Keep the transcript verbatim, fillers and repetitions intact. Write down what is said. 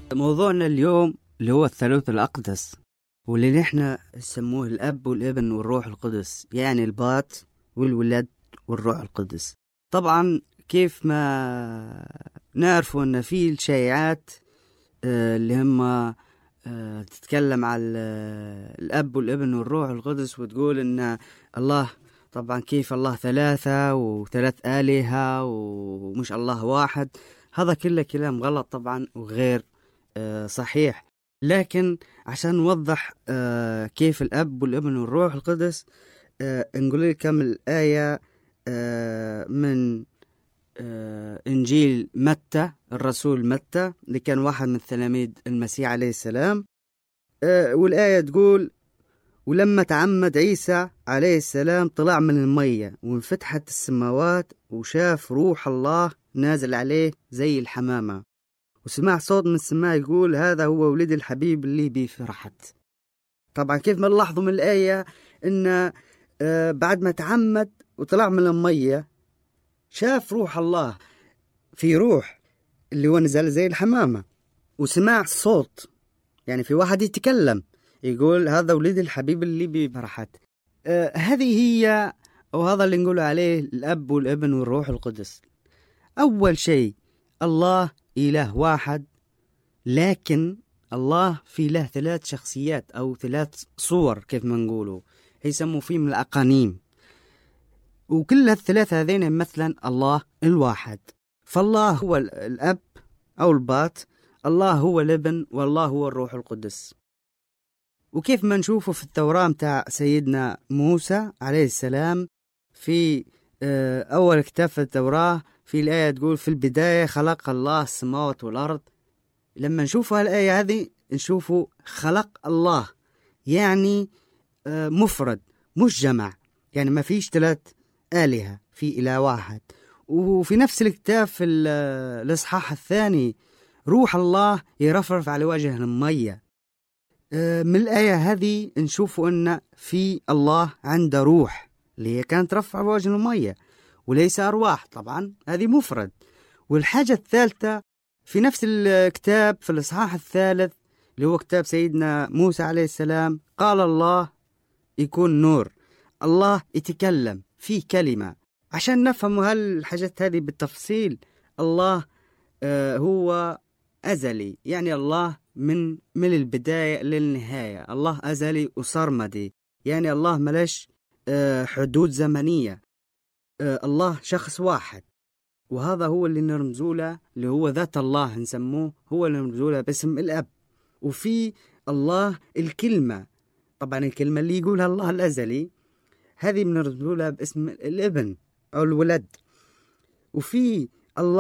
موضوعنا اليوم اللي هو الثالوث الأقدس، واللي نحن نسموه الأب والابن والروح القدس، يعني البات والولد والروح القدس. طبعا كيف ما نعرفوا أن في الشيعات اللي هم تتكلم على الأب والابن والروح القدس وتقول أن الله، طبعا كيف الله ثلاثة وثلاث آلهة ومش الله واحد. هذا كله كلام غلط طبعا وغير صحيح. لكن عشان نوضح كيف الأب والابن والروح القدس، نقول لكم الآية من إنجيل متى، الرسول متى اللي كان واحد من تلاميذ المسيح عليه السلام. والآية تقول: ولما تعمد عيسى عليه السلام طلع من المية وانفتحت السماوات وشاف روح الله نازل عليه زي الحمامة، وسمع صوت من السماء يقول: هذا هو ولد الحبيب اللي بيه فرحت. طبعا كيف ما نلاحظوا من الآية إن بعد ما تعمد وطلع من المية شاف روح الله، في روح اللي هو نزل زي الحمامة، وسمع صوت، يعني في واحد يتكلم يقول: هذا ولد الحبيب اللي بيه فرحت. آه هذه هي، وهذا اللي نقول عليه الأب والابن والروح القدس. أول شيء، الله إله واحد، لكن الله في له ثلاث شخصيات أو ثلاث صور كيف ما نقولوا، يسموا فيه من الأقانيم، وكل الثلاثة هذين مثلا الله الواحد. فالله هو الأب أو البات، الله هو الابن، والله هو الروح القدس. وكيف ما نشوفه في التوراة متاع سيدنا موسى عليه السلام، في أول كتاب في التوراة في الآية تقول: في البداية خلق الله السماوات والأرض. لما نشوفها الآية هذه نشوفه خلق الله، يعني مفرد مش جمع، يعني ما فيش ثلاث آلهة، في إله واحد. وفي نفس الكتاب في الإصحاح الثاني روح الله يرفرف على وجه المية. من الآية هذه نشوف أن في الله عنده روح اللي هي كانت ترفع وجه المية، وليس أرواح، طبعا هذه مفرد. والحاجة الثالثة في نفس الكتاب في الإصحاح الثالث اللي هو كتاب سيدنا موسى عليه السلام، قال الله يكون نور. الله يتكلم في كلمة. عشان نفهم هالحاجات هذه بالتفصيل، الله آه هو أزلي، يعني الله من من البداية للنهاية. الله أزلي وصرمدي، يعني الله ملاش آه حدود زمنية. آه الله شخص واحد، وهذا هو اللي نرمزوله، اللي هو ذات الله نسموه، هو اللي نرمزوله باسم الأب. وفي الله الكلمة، طبعا الكلمة اللي يقولها الله الأزلي هذه بنرمزوله باسم الابن أو الولد. وفي